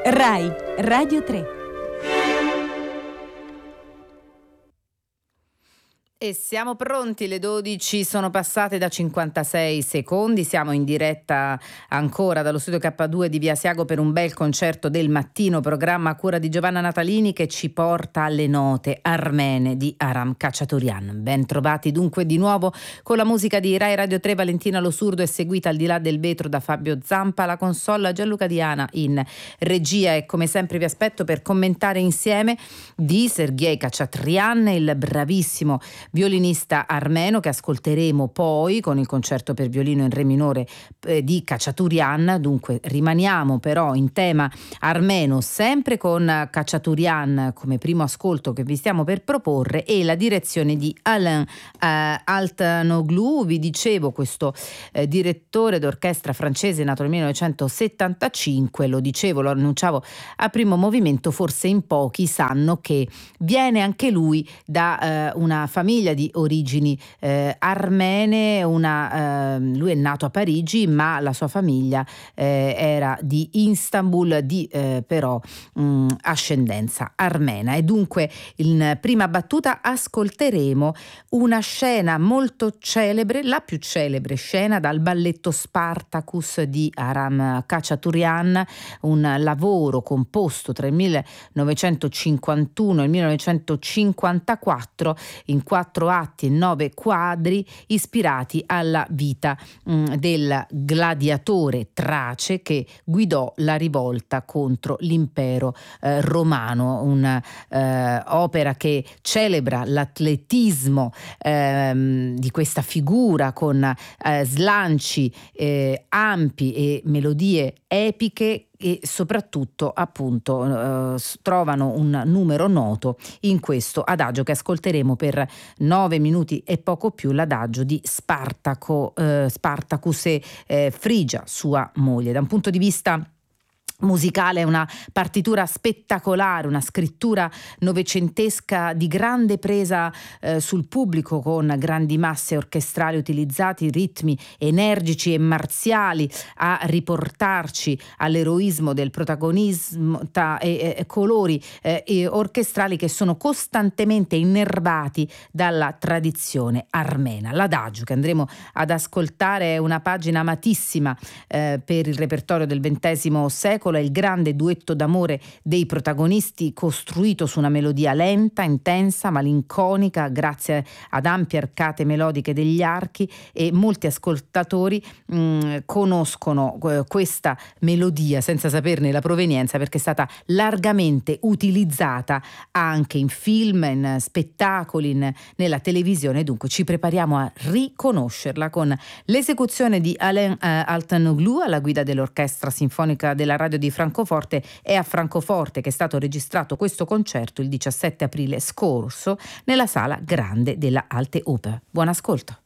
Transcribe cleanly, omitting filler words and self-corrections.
Rai Radio 3. E siamo pronti, le 12 sono passate da 56 secondi, siamo in diretta ancora dallo studio K2 di Via Asiago per un bel concerto del mattino, programma a cura di Giovanna Natalini che ci porta alle note armene di Aram Khachaturian. Ben trovati dunque di nuovo con la musica di Rai Radio 3, Valentina Lo Surdo è seguita al di là del vetro da Fabio Zampa, la console Gianluca Diana in regia e come sempre vi aspetto per commentare insieme di Sergej Khachaturian, il bravissimo violinista armeno che ascolteremo poi con il concerto per violino in re minore di Khachaturian. Dunque rimaniamo però in tema armeno sempre con Khachaturian come primo ascolto che vi stiamo per proporre e la direzione di Alain Altanoglu. Vi dicevo, questo direttore d'orchestra francese nato nel 1975, lo dicevo, lo annunciavo a primo movimento, forse in pochi sanno che viene anche lui da una famiglia di origini armene, lui è nato a Parigi ma la sua famiglia era di Istanbul, di però ascendenza armena, e dunque in prima battuta ascolteremo una scena molto celebre, la più celebre scena dal balletto Spartacus di Aram Khachaturian, un lavoro composto tra il 1951 e il 1954 in 4 atti e 9 quadri ispirati alla vita del gladiatore Trace che guidò la rivolta contro l'impero romano, un'opera che celebra l'atletismo di questa figura con slanci ampi e melodie epiche e soprattutto appunto trovano un numero noto in questo adagio che ascolteremo per 9 minuti e poco più, l'adagio di Spartacus e Frigia, sua moglie. Da un punto di vista musicale è una partitura spettacolare, una scrittura novecentesca di grande presa sul pubblico, con grandi masse orchestrali utilizzati, ritmi energici e marziali a riportarci all'eroismo del protagonismo e colori orchestrali che sono costantemente innervati dalla tradizione armena. L'adagio che andremo ad ascoltare è una pagina amatissima per il repertorio del XX secolo. È il grande duetto d'amore dei protagonisti costruito su una melodia lenta, intensa, malinconica, grazie ad ampie arcate melodiche degli archi, e molti ascoltatori conoscono questa melodia senza saperne la provenienza perché è stata largamente utilizzata anche in film, in spettacoli, nella televisione. Dunque ci prepariamo a riconoscerla con l'esecuzione di Alain Altanoglu alla guida dell'Orchestra Sinfonica della Radio di Francoforte. È a Francoforte che è stato registrato questo concerto il 17 aprile scorso nella Sala Grande della Alte Oper. Buon ascolto.